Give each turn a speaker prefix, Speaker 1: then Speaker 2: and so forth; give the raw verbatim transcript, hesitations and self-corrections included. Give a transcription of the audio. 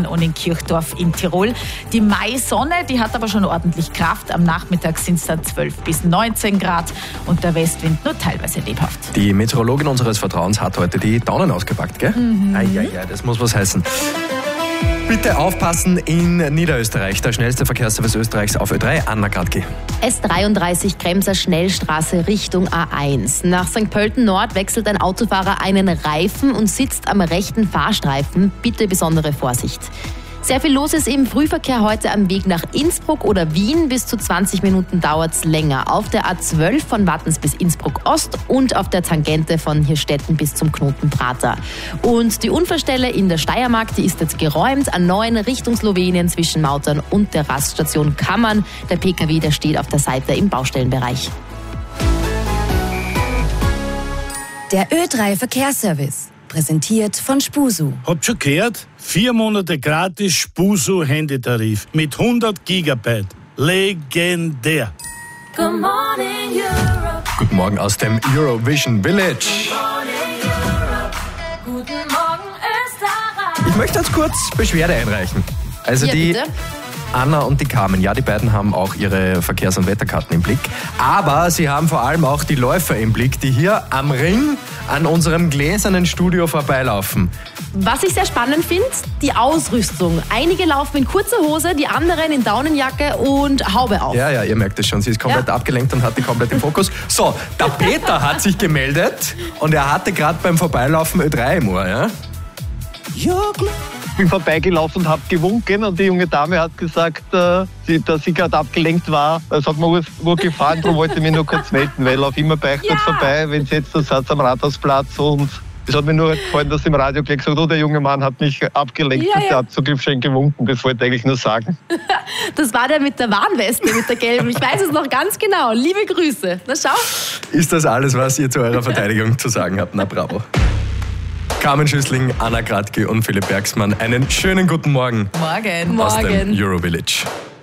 Speaker 1: Ungarn und in Kirchdorf in Tirol. Die Maisonne, die hat aber schon ordentlich Kraft. Am Nachmittag sind es dann zwölf bis neunzehn Grad und der Westwind nur teilweise lebhaft.
Speaker 2: Die Meteorologin unseres Vertrauens hat heute die Daunen ausgepackt, gell?
Speaker 1: Mhm.
Speaker 2: Ai, ai, ai, das muss was heißen. Bitte aufpassen in Niederösterreich. Der schnellste Verkehrsservice Österreichs auf Ö drei, Anna Gradke.
Speaker 3: S dreiunddreißig Kremser Schnellstraße Richtung A eins. Nach Sankt Pölten Nord wechselt ein Autofahrer einen Reifen und sitzt am rechten Fahrstreifen. Bitte besondere Vorsicht. Sehr viel los ist im Frühverkehr heute am Weg nach Innsbruck oder Wien. Bis zu zwanzig Minuten dauert es länger. Auf der A zwölf von Wattens bis Innsbruck Ost und auf der Tangente von Hirstetten bis zum Knoten Prater. Und die Unfallstelle in der Steiermark, die ist jetzt geräumt. A neun Richtung Slowenien zwischen Mautern und der Raststation Kammern. Der P K W, der steht auf der Seite im Baustellenbereich.
Speaker 4: Der Ö drei Verkehrsservice. Präsentiert von Spusu.
Speaker 5: Habt schon gehört? Vier Monate gratis Spusu Handytarif mit hundert Gigabyte. Legendär.
Speaker 2: Good morning, Europe. Guten Morgen aus dem Eurovision Village.
Speaker 1: Guten Morgen, Österreich.
Speaker 2: Ich möchte jetzt kurz Beschwerde einreichen. Also
Speaker 3: Ja,
Speaker 2: die
Speaker 3: bitte.
Speaker 2: Anna und die Carmen, ja, die beiden haben auch ihre Verkehrs- und Wetterkarten im Blick. Aber sie haben vor allem auch die Läufer im Blick, die hier am Ring an unserem gläsernen Studio vorbeilaufen.
Speaker 3: Was ich sehr spannend finde, die Ausrüstung. Einige laufen in kurzer Hose, die anderen in Daunenjacke und Haube auf.
Speaker 2: Ja, ja, ihr merkt es schon, sie ist komplett
Speaker 3: Ja.
Speaker 2: abgelenkt und hat die komplett im Fokus. So, der Peter hat sich gemeldet und er hatte gerade beim Vorbeilaufen Ö drei im Ohr, ja?
Speaker 6: Ja, klar. Ich bin vorbeigelaufen und habe gewunken und die junge Dame hat gesagt, äh, sie, dass sie gerade abgelenkt war. Es hat mir ur, ur gefallen, darum wollte ich mich nur kurz melden, weil auf immer bei euch
Speaker 1: Ja.
Speaker 6: kurz vorbei, wenn sie jetzt da seid am Rathausplatz und es hat mir nur gefallen, dass im Radio gleich gesagt, oh, der junge Mann hat mich abgelenkt,
Speaker 3: Ja,
Speaker 6: und
Speaker 3: ja.
Speaker 6: der hat zugleich schön gewunken, das wollte ich eigentlich nur sagen.
Speaker 3: Das war der mit der Warnweste, mit der gelben. Ich weiß es noch ganz genau. Liebe Grüße. Na schau.
Speaker 2: Ist das alles, was ihr zu eurer Verteidigung zu sagen habt? Na bravo. Carmen Schüssling, Anna Gradke und Philipp Bergsmann, einen schönen guten Morgen
Speaker 1: Morgen.
Speaker 2: aus dem
Speaker 3: Morgen.
Speaker 2: Eurovillage.